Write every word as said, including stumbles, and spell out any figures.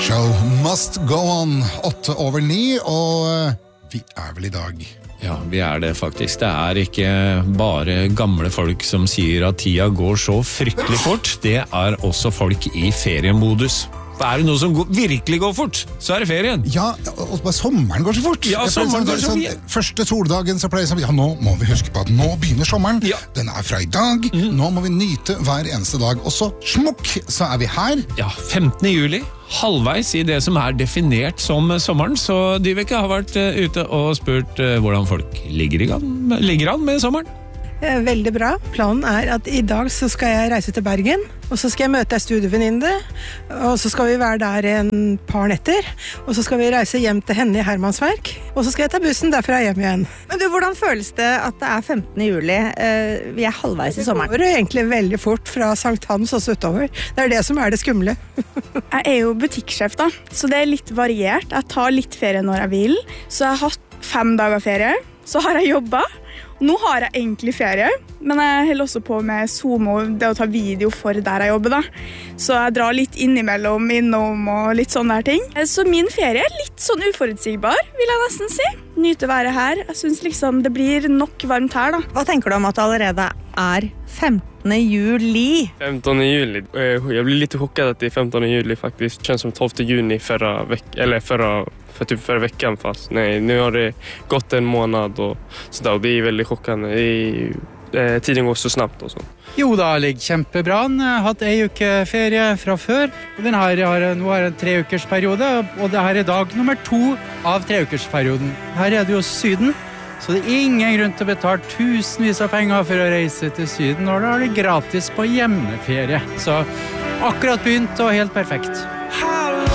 Show must go on, åtte over ni, og vi er vel i dag. Ja, vi er det faktisk. Det er ikke bare gamle folk som sier at tida går så fryktelig fort. Det er også folk i feriemodus. Er det noe som går, virkelig går fort, så er det ferien. Ja, og bare sommeren går så fort. Ja, sommeren går så fort. Sånn, første soldagen så pleier jeg sånn, ja, nå må vi huske på at nå begynner sommeren. Ja. Den er fra i dag. Mm. Nå må vi nyte hver eneste dag. Og så smukk, så er vi her. Ja, femtende juli. Halvveis i det som er definert som sommeren, så Dyveke har vært ute og spurt hvordan folk ligger, i gang, ligger an med sommeren. Veldig bra. Planen er at i dag så skal jeg reise til Bergen, og så skal jeg møte en studievenninne, og så skal vi være der en par netter, og så skal vi reise hjem til henne i Hermansverk, og så skal jeg ta bussen derfra hjem igjen. Men du, hvordan føles det at det er femtende juli? Vi er halvveis i sommeren. Det går egentlig veldig fort fra Sankt Hans og så utover. Det er det som er det skumle. Jeg er jo butikksjef da, så det er litt variert. Jeg tar litt ferie når jeg vil, så jeg har hatt fem dager ferie, så har jeg jobbet. Nå har jeg egentlig ferie, men jeg holder også på med Zoom og det å ta video for der jeg jobber da. Så jeg drar litt innimellom, innom og litt sånne her ting. Så min ferie er litt sånn uforutsigbar, vil jeg nesten si. Nyte å være her. Jeg synes liksom det blir nok varmt her da. Hva tenker du om at det allerede er femtende juli? femtonde juli. Jag blir lite chockad att det är femtonde juli faktiskt. Det känns som tolfte juni förra veckan, eller förra för typ förra veckan fast. Nej, nu har det gått en månad och så där, och det är väldigt chockande. Det är, eh, tiden går så snabbt och så. Jo da, ligger kjempebra. Jeg har hatt en uke ferie fra før. Den her har, nå er det en tre ukers periode, og det her er dag nummer to av tre ukers perioden. Her er det jo Syden, så det er ingen grunn til å betale tusenvis av penger for å reise til Syden, og da er det gratis på hjemmeferie. Så akkurat begynt og helt perfekt.